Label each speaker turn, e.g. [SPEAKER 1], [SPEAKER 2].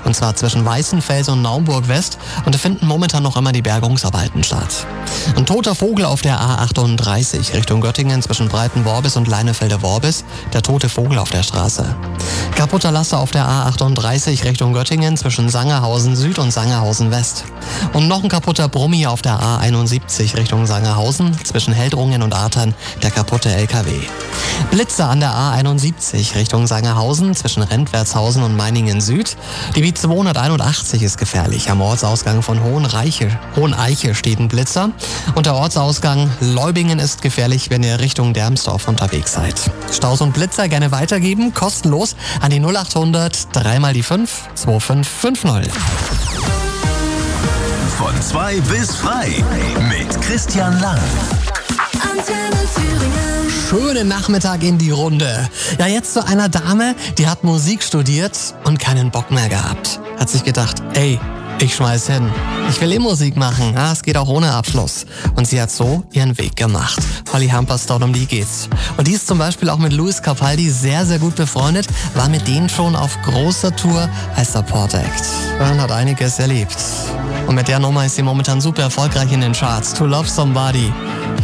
[SPEAKER 1] Und zwar zwischen Weißenfels und Naumburg-West. Und da finden momentan noch immer die Bergungsarbeiten statt. Ein toter Vogel auf der A38 Richtung Göttingen zwischen Breitenworbis und Leinefelder-Worbis. Der tote Vogel auf der Straße. Kaputter Laster auf der A38 Richtung Göttingen zwischen Sangerhausen Süd und Sangerhausen West. Und noch ein kaputter Brummi auf der A71 Richtung Sangerhausen zwischen Heldrungen und Artern, der kaputte LKW. Blitze an der A71 Richtung Sangerhausen zwischen Rentwertshausen und Meiningen Süd. Die B281 ist gefährlich. Am Ortsausgang von Hoheneiche steht ein Blitzer. Und der Ortsausgang Leubingen ist gefährlich, wenn ihr Richtung Dermsdorf unterwegs seid. Staus und Blitzer gerne weitergeben, kostenlos an die 0800 3 mal die 5 2550.
[SPEAKER 2] Von 2 bis frei mit Christian Lang.
[SPEAKER 1] Schönen Nachmittag in die Runde. Ja, jetzt zu einer Dame, die hat Musik studiert und keinen Bock mehr gehabt. Hat sich gedacht, ey, ich schmeiß hin. Ich will Musik machen. Ja, es geht auch ohne Abschluss. Und sie hat so ihren Weg gemacht. Holly Humperstone, um die geht's. Und die ist zum Beispiel auch mit Louis Capaldi sehr, sehr gut befreundet. War mit denen schon auf großer Tour als Support Act. Und hat einiges erlebt. Und mit der Nummer ist sie momentan super erfolgreich in den Charts. To Love Somebody.